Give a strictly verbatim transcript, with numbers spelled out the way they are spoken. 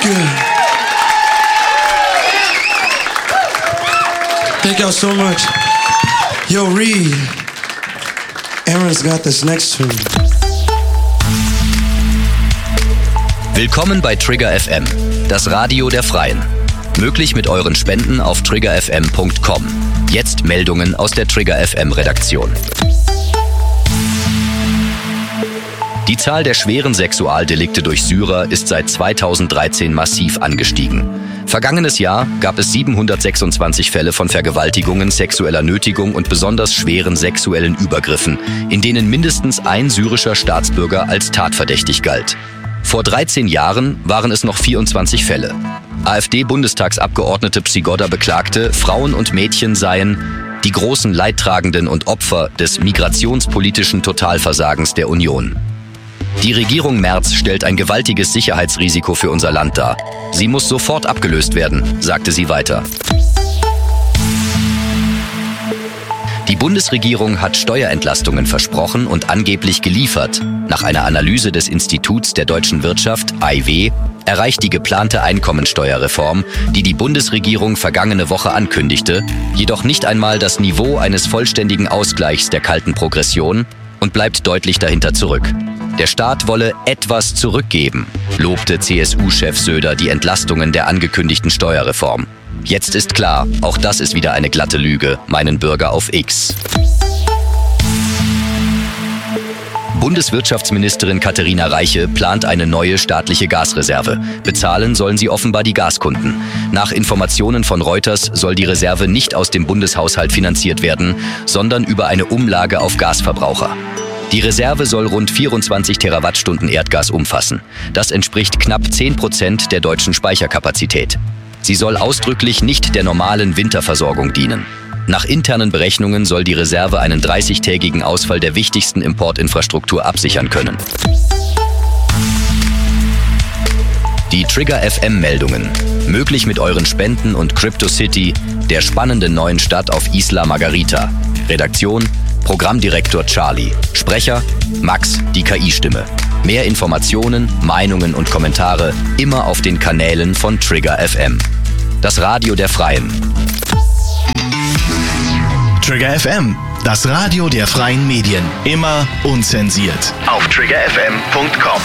you. Thank y'all so much. Yo, Reed. Aaron's got this next tune. Willkommen bei Trigger F M, das Radio der Freien. Möglich mit euren Spenden auf trigger f m punkt com. Jetzt Meldungen aus der Trigger F M Redaktion. Die Zahl der schweren Sexualdelikte durch Syrer ist seit zweitausenddreizehn massiv angestiegen. Vergangenes Jahr gab es siebenhundertsechsundzwanzig Fälle von Vergewaltigungen, sexueller Nötigung und besonders schweren sexuellen Übergriffen, in denen mindestens ein syrischer Staatsbürger als tatverdächtig galt. Vor dreizehn Jahren waren es noch vierundzwanzig Fälle. AfD-Bundestagsabgeordnete Psigoda beklagte, Frauen und Mädchen seien die großen Leidtragenden und Opfer des migrationspolitischen Totalversagens der Union. Die Regierung Merz stellt ein gewaltiges Sicherheitsrisiko für unser Land dar. Sie muss sofort abgelöst werden, sagte sie weiter. Die Bundesregierung hat Steuerentlastungen versprochen und angeblich geliefert. Nach einer Analyse des Instituts der deutschen Wirtschaft, I W, erreicht die geplante Einkommensteuerreform, die die Bundesregierung vergangene Woche ankündigte, jedoch nicht einmal das Niveau eines vollständigen Ausgleichs der kalten Progression und bleibt deutlich dahinter zurück. Der Staat wolle etwas zurückgeben, lobte C S U-Chef Söder die Entlastungen der angekündigten Steuerreform. Jetzt ist klar, auch das ist wieder eine glatte Lüge, meinen Bürger auf X. Bundeswirtschaftsministerin Katharina Reiche plant eine neue staatliche Gasreserve. Bezahlen sollen sie offenbar die Gaskunden. Nach Informationen von Reuters soll die Reserve nicht aus dem Bundeshaushalt finanziert werden, sondern über eine Umlage auf Gasverbraucher. Die Reserve soll rund vierundzwanzig Terawattstunden Erdgas umfassen. Das entspricht knapp zehn Prozent der deutschen Speicherkapazität. Sie soll ausdrücklich nicht der normalen Winterversorgung dienen. Nach internen Berechnungen soll die Reserve einen dreißigtägigen Ausfall der wichtigsten Importinfrastruktur absichern können. Die Trigger F M-Meldungen. Möglich mit euren Spenden und Crypto City, der spannenden neuen Stadt auf Isla Margarita. Redaktion: Programmdirektor Charlie. Sprecher: Max, die K I-Stimme. Mehr Informationen, Meinungen und Kommentare immer auf den Kanälen von Trigger F M. Das Radio der Freien. Trigger F M, das Radio der freien Medien. Immer unzensiert. Auf trigger f m punkt com.